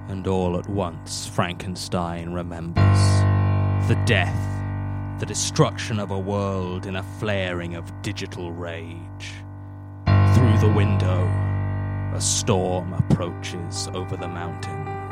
And all at once Frankenstein remembers the death, the destruction of a world in a flaring of digital rage. Through the window, a storm approaches over the mountains.